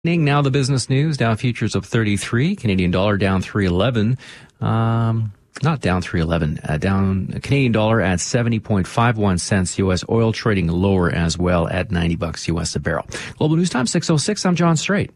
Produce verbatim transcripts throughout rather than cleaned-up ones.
Now the business news. Dow futures up thirty-three. Canadian dollar down three eleven. Um, not down three eleven. Uh, down Canadian dollar at seventy point five one cents U S. Oil trading lower as well at ninety bucks U S a barrel. Global News Time six oh six. I'm John Strait.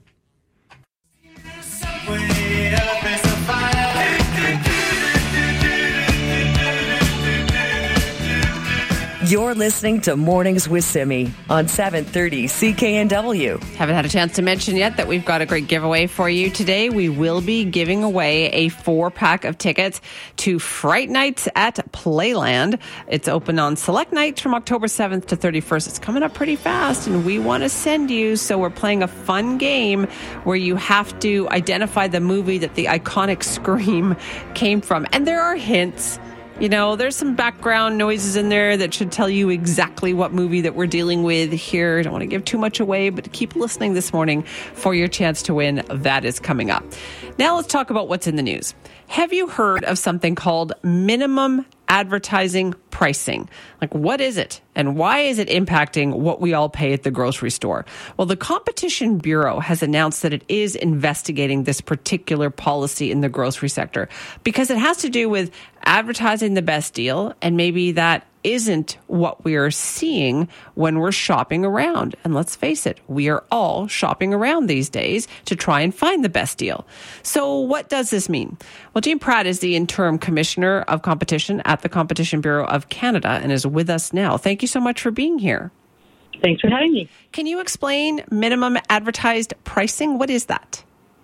You're listening to Mornings with Simi on seven thirty C K N W. Haven't had a chance to mention yet that we've got a great giveaway for you today. We will be giving away a four-pack of tickets to Fright Nights at Playland. It's open on select nights from October seventh to thirty-first. It's coming up pretty fast, and we want to send you. So we're playing a fun game where you have to identify the movie that the iconic Scream came from. And there are hints. You know, there's some background noises in there that should tell you exactly what movie that we're dealing with here. I don't want to give too much away, but keep listening this morning for your chance to win. That is coming up. Now let's talk about what's in the news. Have you heard of something called minimum advertising pricing? Like, what is it and why is it impacting what we all pay at the grocery store? Well, the Competition Bureau has announced that it is investigating this particular policy in the grocery sector because it has to do with advertising the best deal, and maybe that isn't what we are seeing when we're shopping around. And let's face it, we are all shopping around these days to try and find the best deal. So what does this mean? Well, Jean Pratt is the interim commissioner of competition at the Competition Bureau of Canada and is with us now. Thank you so much for being here. Thanks for having me. Can you explain minimum advertised pricing? What is that?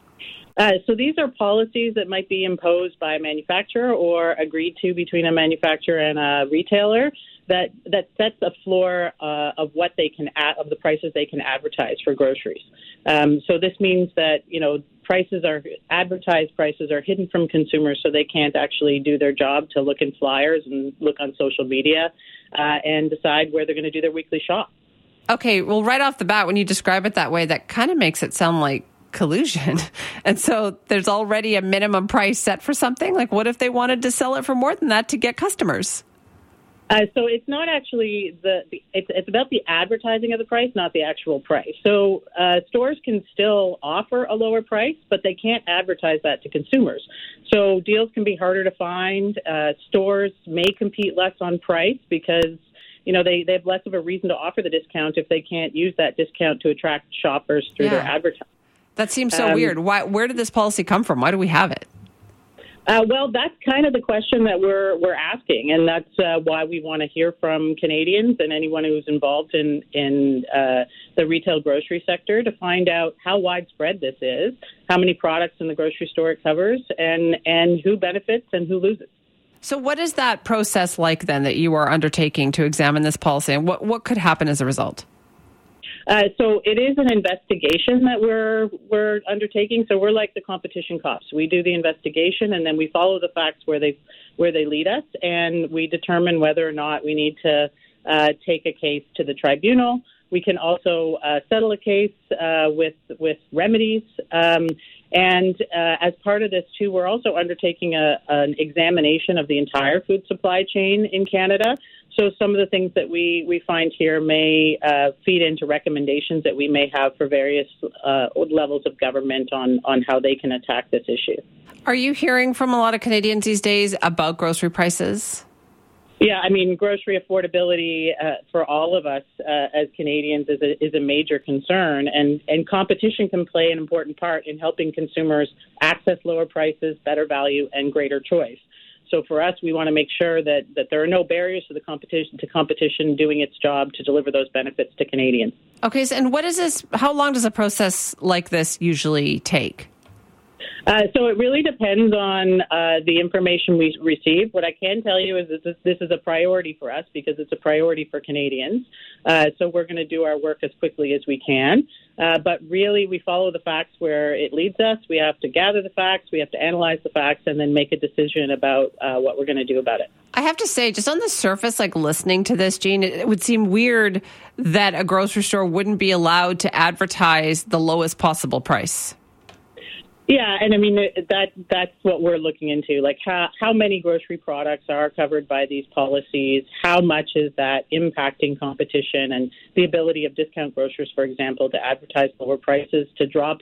Uh, so these are policies that might be imposed by a manufacturer or agreed to between a manufacturer and a retailer that that sets a floor uh, of what they can ad- of the prices they can advertise for groceries. Um, so this means that, you know, prices are advertised prices are hidden from consumers, so they can't actually do their job to look in flyers and look on social media uh, and decide where they're going to do their weekly shop. Okay, well, right off the bat, when you describe it that way, that kind of makes it sound like collusion. And so there's already a minimum price set for something. Like, what if they wanted to sell it for more than that to get customers? Uh, so it's not actually the, the it's, it's about the advertising of the price, not the actual price. So uh, stores can still offer a lower price, but they can't advertise that to consumers. So deals can be harder to find. Uh, stores may compete less on price because, you know, they, they have less of a reason to offer the discount if they can't use that discount to attract shoppers through yeah. their advertising. That seems so um, weird. Why? Where did this policy come from? Why do we have it? Uh, well, that's kind of the question that we're we're asking, and that's uh, why we want to hear from Canadians and anyone who's involved in in uh, the retail grocery sector to find out how widespread this is, how many products in the grocery store it covers, and and who benefits and who loses. So, what is that process like then that you are undertaking to examine this policy, and what what could happen as a result? Uh, so it is an investigation that we're we're undertaking. So we're like the competition cops. We do the investigation and then we follow the facts where they where they lead us, and we determine whether or not we need to uh, take a case to the tribunal. We can also uh, settle a case uh, with with remedies. Um, and uh, as part of this, too, we're also undertaking a, an examination of the entire food supply chain in Canada. So some of the things that we, we find here may uh, feed into recommendations that we may have for various uh, levels of government on, on how they can attack this issue. Are you hearing from a lot of Canadians these days about grocery prices? Yeah, I mean, grocery affordability uh, for all of us uh, as Canadians is a, is a major concern, and, and competition can play an important part in helping consumers access lower prices, better value, and greater choice. So for us, we want to make sure that, that there are no barriers to the competition to competition doing its job to deliver those benefits to Canadians. Okay, so, and what is this? How long does a process like this usually take? Uh, so it really depends on uh, the information we receive. What I can tell you is that this, this is a priority for us because it's a priority for Canadians. Uh, so we're going to do our work as quickly as we can. Uh, but really, we follow the facts where it leads us. We have to gather the facts, we have to analyze the facts, and then make a decision about uh, what we're going to do about it. I have to say, just on the surface, like listening to this, Jean, it would seem weird that a grocery store wouldn't be allowed to advertise the lowest possible price. Yeah, and I mean that that's what we're looking into. Like how how many grocery products are covered by these policies? How much is that impacting competition and the ability of discount grocers, for example, to advertise lower prices to draw